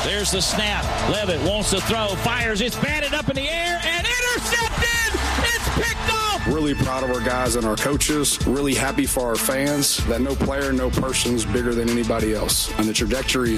There's the snap. Levitt wants to throw, fires. It's batted up in the air and intercepted. It's picked off. Really proud of our guys and our coaches. Really happy for our fans that no player, no person's bigger than anybody else. And the trajectory